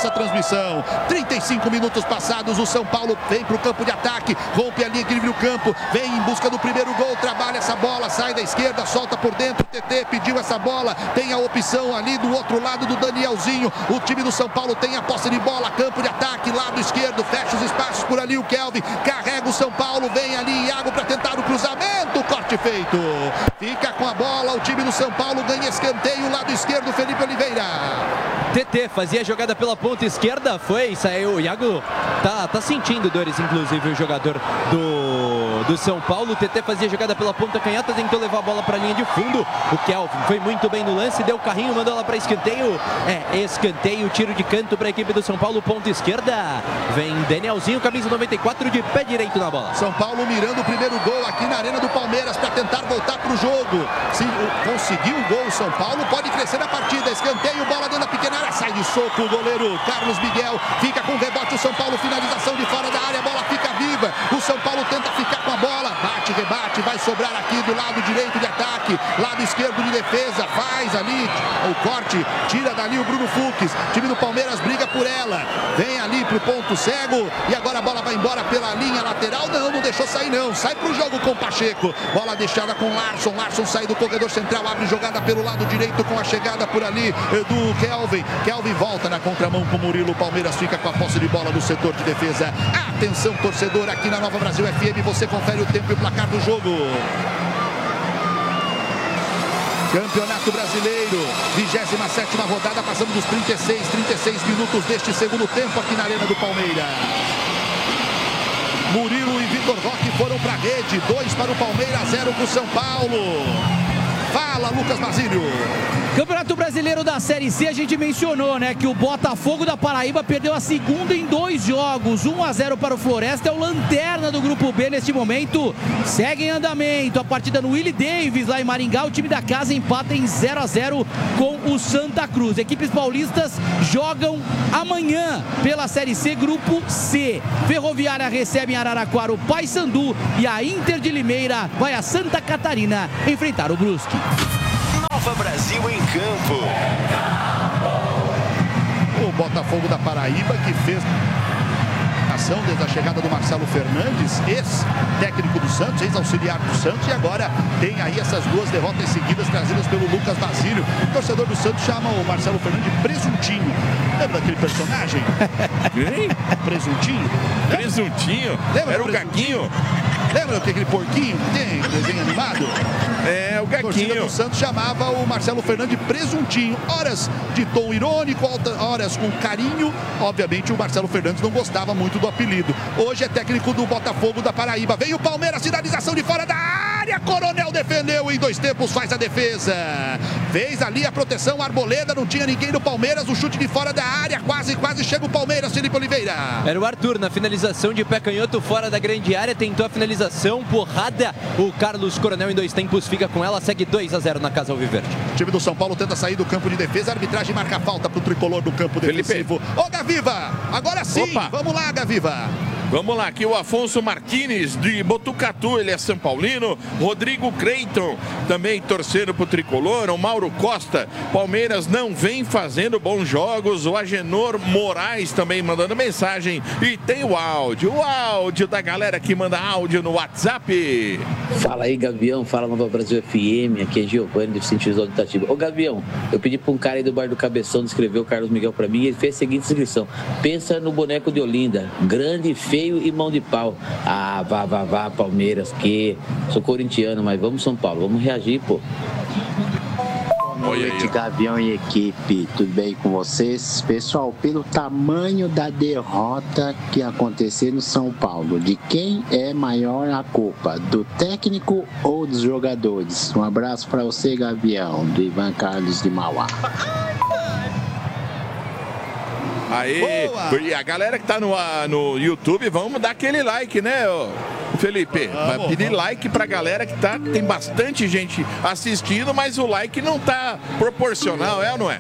nossa transmissão. 35 minutos passados, o São Paulo vem para o campo de ataque, rompe a linha que divide o campo, vem em busca do primeiro gol, trabalha essa bola, sai da esquerda, solta por dentro, o TT pediu essa bola, tem a opção ali do outro lado do Danielzinho, o time do São Paulo tem a posse de bola, campo de ataque, lado esquerdo, fecha os espaços por ali, o Kelvin carrega o São Paulo, vem ali Iago para tentar o cruzamento, corte feito, fica com a bola, o time do São Paulo ganha escanteio, lado esquerdo, Felipe Oliveira. TT fazia a jogada pela ponta esquerda, saiu, o Iago tá sentindo dores, inclusive, o jogador do São Paulo. O TT fazia a jogada pela ponta canhota, tentou levar a bola para a linha de fundo. O Kelvin foi muito bem no lance, deu o carrinho, mandou ela para escanteio. Escanteio, tiro de canto para a equipe do São Paulo, ponta esquerda. Vem Danielzinho, camisa 94, de pé direito na bola. São Paulo mirando o primeiro gol aqui na Arena do Palmeiras para tentar voltar para o jogo. Se conseguir o gol, o São Paulo pode crescer na partida. Escanteio, bola dentro da pequena área, sai de soco o goleiro Carlos Miguel. Fica com rebote o São Paulo, finalização de fora da área, a bola fica viva. O São Paulo tenta ficar com a bola, bate, rebate, vai sobrar aqui do lado direito de ataque, lado esquerdo de defesa, faz ali o corte, tira dali o Bruno Fux. Time do Palmeiras briga por ela, vem ali pro ponto cego e agora a bola vai embora pela linha lateral. Não deixou sair não, sai pro jogo com o Pacheco, bola deixada com Larson, Larson sai do corredor central, abre jogada pelo lado direito com a chegada por ali do Kelvin, Kelvin volta na contramão com o Murilo. O Palmeiras fica com a posse de bola no setor de defesa. Atenção, torcedor, aqui na Nova Brasil FM, você confere o tempo e o placar do jogo. Campeonato Brasileiro, 27ª rodada, passando dos 36 minutos deste segundo tempo aqui na Arena do Palmeiras. Murilo e Vitor Roque foram para a rede, 2 para o Palmeiras, 0 para o São Paulo. Fala, Lucas Basílio. Campeonato Brasileiro da Série C, a gente mencionou, né, que o Botafogo da Paraíba perdeu a segunda em 2 jogos, 1-0 para o Floresta, é o lanterna do Grupo B neste momento, segue em andamento a partida no Willie Davis, lá em Maringá, o time da casa empata em 0-0 com o Santa Cruz. Equipes paulistas jogam amanhã pela Série C, Grupo C. Ferroviária recebe em Araraquara o Paysandu e a Inter de Limeira vai a Santa Catarina enfrentar o Brusque. Nova Brasil em campo. O Botafogo da Paraíba, que fez ação desde a chegada do Marcelo Fernandes, ex-técnico do Santos, ex-auxiliar do Santos, e agora tem aí essas 2 derrotas seguidas trazidas pelo Lucas Basílio. O torcedor do Santos chama o Marcelo Fernandes de Presuntinho. Lembra daquele personagem? Presuntinho? Presuntinho? Lembra era o Gaguinho? Lembra aquele porquinho que tem desenho animado? É, o Gaguinho. A torcida do Santos chamava o Marcelo Fernandes de Presuntinho. Horas de tom irônico, horas com carinho. Obviamente o Marcelo Fernandes não gostava muito do apelido. Hoje é técnico do Botafogo da Paraíba. Vem o Palmeiras, finalização de fora da área. Coronel defendeu em 2 tempos, faz a defesa. Fez ali a proteção, Arboleda, não tinha ninguém do Palmeiras. O chute de fora da área, quase chega o Palmeiras, Felipe Oliveira. Era o Arthur na finalização de pé canhoto fora da grande área, tentou a finalização, porrada. O Carlos Coronel em 2 tempos fica com ela, segue 2-0 na casa alviverde. O time do São Paulo tenta sair do campo de defesa, a arbitragem marca a falta pro tricolor do campo defensivo. Ô, Gaviva, agora sim, opa. Vamos lá, Gaviva. Vamos lá, aqui o Afonso Martins de Botucatu, ele é São Paulino. Rodrigo Creiton, também torcendo pro tricolor. O Mauro Costa, Palmeiras não vem fazendo bons jogos. O Agenor Moraes também mandando mensagem. E tem o áudio da galera que manda áudio no WhatsApp. Fala aí, Gavião, fala Nova Brasil FM, aqui é Giovanni do Sentido Visual de Itatiba. Ô, Gavião, eu pedi pra um cara aí do Bar do Cabeção descrever o Carlos Miguel pra mim e ele fez a seguinte descrição: pensa no boneco de Olinda, grande, feio e mão de pau. Ah, vá, Palmeiras, que sou corintiano, mas vamos São Paulo, vamos reagir, pô. Boa noite, Gavião e equipe, tudo bem com vocês? Pessoal, pelo tamanho da derrota que aconteceu no São Paulo, de quem é maior a culpa? Do técnico ou dos jogadores? Um abraço para você, Gavião, do Ivan Carlos de Mauá. Aê, e a galera que tá no YouTube, vamos dar aquele like, né, Felipe? Vai pedir like pra galera que tem bastante gente assistindo, mas o like não tá proporcional, é ou não é?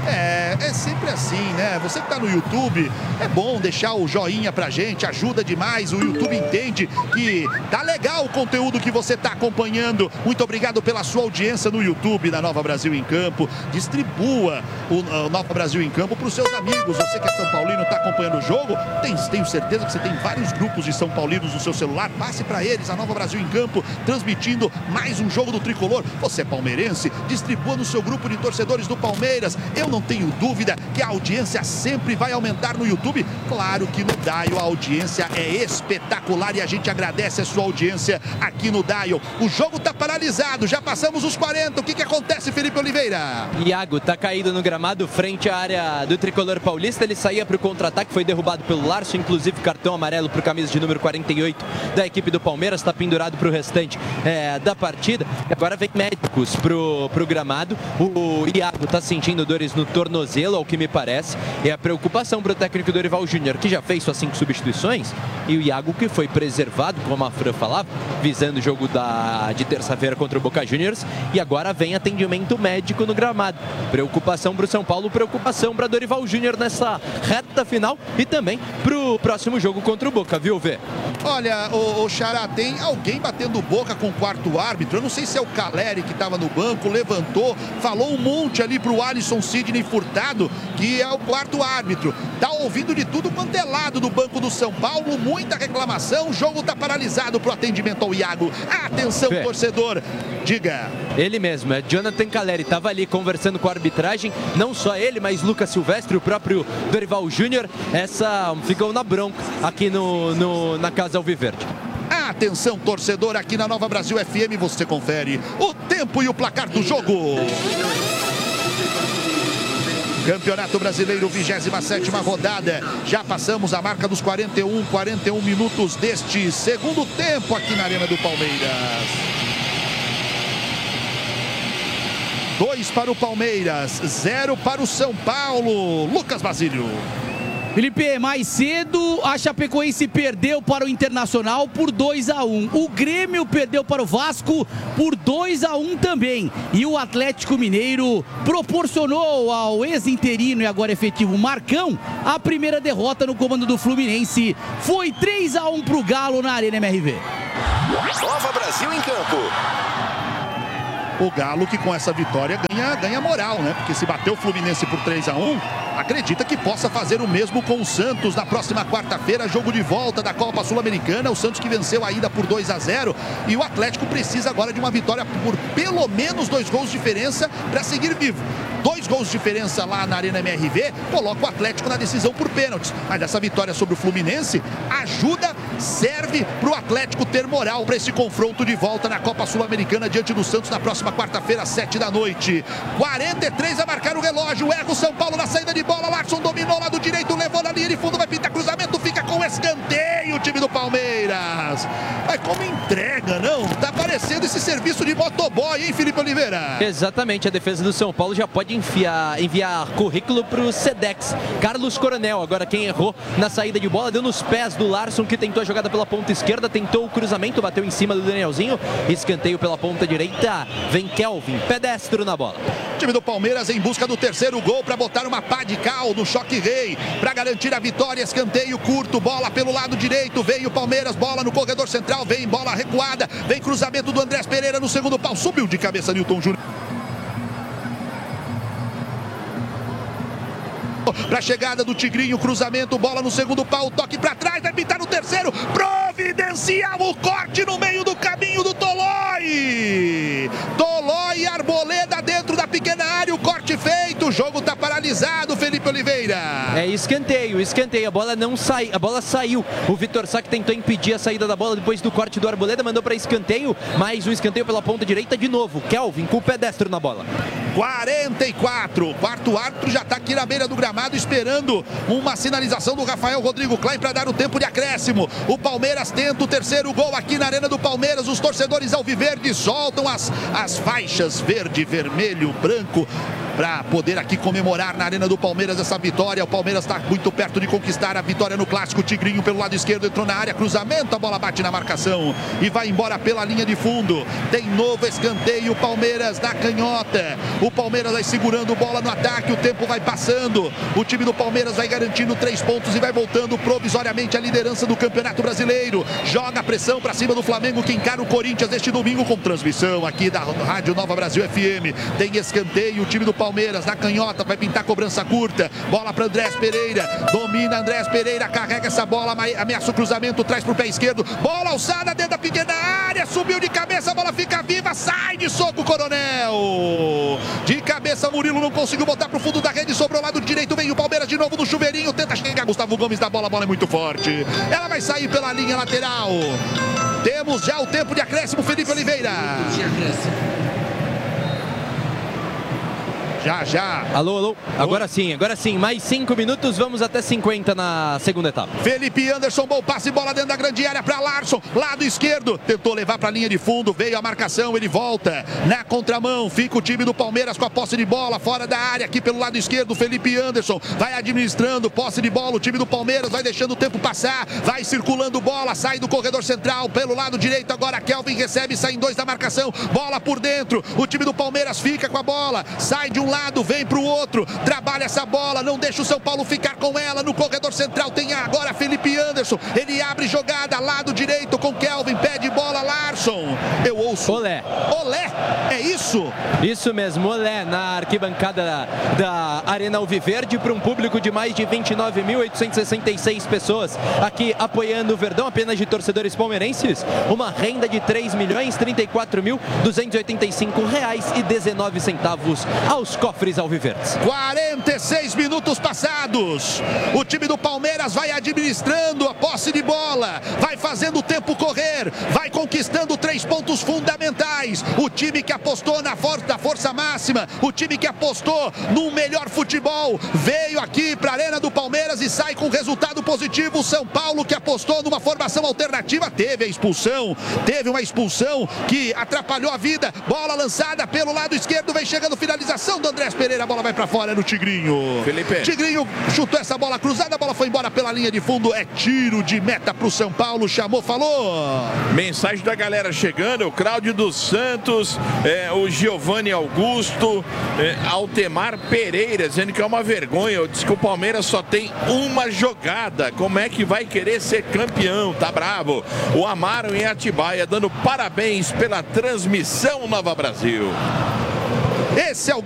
É sempre assim, né? Você que tá no YouTube, é bom deixar o joinha pra gente, ajuda demais. O YouTube entende que tá legal o conteúdo que você tá acompanhando. Muito obrigado pela sua audiência no YouTube da Nova Brasil em Campo. Distribua o Nova Brasil em Campo pros seus amigos. Você que é São Paulino, tá acompanhando o jogo, tenho certeza que você tem vários grupos de São Paulinos no seu celular. Passe pra eles a Nova Brasil em Campo, transmitindo mais um jogo do Tricolor. Você é palmeirense, distribua no seu grupo de torcedores do Palmeiras. Eu não tenho dúvida que a audiência sempre vai aumentar no YouTube. Claro que no Dial a audiência é espetacular e a gente agradece a sua audiência aqui no Dial. O jogo tá paralisado, já passamos os 40. O que acontece, Felipe Oliveira? Iago tá caído no gramado frente à área do Tricolor paulista. Ele saía para o contra-ataque, foi derrubado pelo Larson, inclusive cartão amarelo para o camisa de número 48 da equipe do Palmeiras. Está pendurado para o restante da partida. Agora vem médicos pro gramado. O Iago tá sentindo dores no tornozelo, ao que me parece. É a preocupação para o técnico Dorival Júnior, que já fez suas 5 substituições. E o Iago que foi preservado, como a Fran falava, visando o jogo de terça-feira contra o Boca Juniors. E agora vem atendimento médico no gramado. Preocupação para o São Paulo, preocupação para Dorival Júnior nessa reta final e também para o próximo jogo contra o Boca, viu, Vê? Olha, o Xará, tem alguém batendo boca com o quarto árbitro. Eu não sei se é o Caleri que estava no banco, levantou, falou um monte ali pro Alisson Sidney Furtado, que é o quarto árbitro. Tá ouvindo de tudo quanto é lado do banco do São Paulo, muita reclamação, o jogo tá paralisado pro atendimento ao Iago. Atenção, torcedor, diga. Ele mesmo, é Jonathan Caleri, estava ali conversando com a arbitragem, não só ele, mas Lucas Silvestre, o próprio Dorival Júnior. Ficou na bronca aqui na Casa Alviverde. Atenção, torcedor, aqui na Nova Brasil FM você confere o tempo e o placar do jogo. Campeonato Brasileiro, 27ª rodada. Já passamos a marca dos 41 minutos deste segundo tempo aqui na Arena do Palmeiras. 2 para o Palmeiras, 0 para o São Paulo. Lucas Basílio. Felipe, mais cedo a Chapecoense perdeu para o Internacional por 2-1. O Grêmio perdeu para o Vasco por 2-1 também. E o Atlético Mineiro proporcionou ao ex-interino e agora efetivo Marcão a primeira derrota no comando do Fluminense. Foi 3-1 para o Galo na Arena MRV. Nova Brasil em Campo. O Galo que com essa vitória ganha moral, né? Porque se bater o Fluminense por 3-1, acredita que possa fazer o mesmo com o Santos na próxima quarta-feira, jogo de volta da Copa Sul-Americana. O Santos que venceu a ida por 2-0 e o Atlético precisa agora de uma vitória por pelo menos 2 gols de diferença para seguir vivo. 2 gols de diferença lá na Arena MRV coloca o Atlético na decisão por pênaltis. Mas essa vitória sobre o Fluminense serve para o Atlético ter moral para esse confronto de volta na Copa Sul-Americana diante do Santos na próxima quarta-feira, às 7 da noite. 43 a marcar o relógio. Erra o São Paulo na saída de bola. Larson dominou lado direito, levou na linha de fundo, vai pintar cruzamento, fica com escanteio o time do Palmeiras. Mas como entrega, não? Tá parecendo esse serviço de motoboy, hein, Felipe Oliveira? Exatamente, a defesa do São Paulo já pode enviar currículo para o Sedex. Carlos Coronel, agora quem errou na saída de bola, deu nos pés do Larson, que tentou a jogada pela ponta esquerda, tentou o cruzamento, bateu em cima do Danielzinho, escanteio pela ponta direita, vem Kelvin, pedestro na bola. O time do Palmeiras em busca do terceiro gol para botar uma pá de cal no choque rei, para garantir a vitória. Escanteio curto, bola pelo lado direito, vem o Palmeiras, bola no corredor central, vem bola recuada, vem cruzamento do Andrés Pereira no segundo pau, subiu de cabeça Nilton Júnior. Para a chegada do Tigrinho, cruzamento, bola no segundo pau, toque para trás, vai pintar no terceiro, providencial o corte no meio do caminho do Tolói. Tolói, Arboleda dentro da pequena área, o corte feito, o jogo está paralisado, Felipe Oliveira. É escanteio, a bola não sai, a bola saiu. O Vitor Sá que tentou impedir a saída da bola depois do corte do Arboleda, mandou para escanteio, mais um escanteio pela ponta direita de novo. Kelvin com o pedestre na bola. 44, o quarto árbitro já está aqui na beira do gramado esperando uma sinalização do Rafael Rodrigo Klein para dar o tempo de acréscimo. O Palmeiras tenta o terceiro gol aqui na Arena do Palmeiras. Os torcedores alviverdes soltam as faixas verde, vermelho, branco para poder aqui comemorar na Arena do Palmeiras essa vitória. O Palmeiras está muito perto de conquistar a vitória no clássico. Tigrinho pelo lado esquerdo entrou na área, cruzamento, a bola bate na marcação e vai embora pela linha de fundo. Tem novo escanteio, Palmeiras na canhota. O Palmeiras vai segurando bola no ataque, o tempo vai passando. O time do Palmeiras vai garantindo 3 pontos e vai voltando provisoriamente à liderança do Campeonato Brasileiro. Joga a pressão para cima do Flamengo, que encara o Corinthians este domingo com transmissão aqui da Rádio Nova Brasil FM. Tem escanteio, o time do Palmeiras na canhota vai pintar cobrança curta. Bola para Andrés Pereira, domina Andrés Pereira, carrega essa bola, ameaça o cruzamento, traz para o pé esquerdo. Bola alçada dentro da pequena área, subiu de cabeça, a bola fica viva, sai de soco, Coronel. De cabeça, Murilo não conseguiu botar para o fundo da rede, sobrou lado direito, vem o Palmeiras de novo no chuveirinho, tenta chegar Gustavo Gomes da bola, a bola é muito forte. Ela vai sair pela linha lateral. Temos já o tempo de acréscimo, Felipe Oliveira. Já. Alô. Agora sim. Mais 5 minutos, vamos até 50 na segunda etapa. Felipe Anderson, bom passe, bola dentro da grande área para Larsson, lado esquerdo, tentou levar para a linha de fundo, veio a marcação, ele volta na contramão, fica o time do Palmeiras com a posse de bola, fora da área, aqui pelo lado esquerdo, Felipe Anderson vai administrando, posse de bola, o time do Palmeiras vai deixando o tempo passar, vai circulando bola, sai do corredor central, pelo lado direito, agora Kelvin recebe, sai em 2 da marcação, bola por dentro, o time do Palmeiras fica com a bola, sai de um lado, vem para o outro, trabalha essa bola, não deixa o São Paulo ficar com ela, no corredor central tem agora Felipe Anderson, ele abre jogada, lado direito com Kelvin, pede bola, Larsson, eu ouço Olé, é isso? Isso mesmo, Olé na arquibancada da Arena Alviverde para um público de mais de 29.866 pessoas aqui apoiando o Verdão, apenas de torcedores palmeirenses, uma renda de R$3.034.285,19 aos cofres alviverdes. 46 minutos passados, o time do Palmeiras vai administrando a posse de bola, vai fazendo o tempo correr, vai conquistando 3 pontos fundamentais, o time que apostou na força máxima, o time que apostou no melhor futebol, veio aqui para a Arena do Palmeiras e sai com resultado positivo. O São Paulo, que apostou numa formação alternativa, teve uma expulsão que atrapalhou a vida, bola lançada pelo lado esquerdo, vem chegando finalização do Andrés Pereira, a bola vai para fora no Tigrinho. Felipe. Tigrinho chutou essa bola cruzada, a bola foi embora pela linha de fundo, é tiro de meta para o São Paulo, chamou, falou. Mensagem da galera chegando, o Cláudio dos Santos, o Giovanni Augusto, Altemar Pereira, dizendo que é uma vergonha, diz que o Palmeiras só tem uma jogada, como é que vai querer ser campeão, tá bravo. O Amaro em Atibaia, dando parabéns pela transmissão Nova Brasil. Esse é o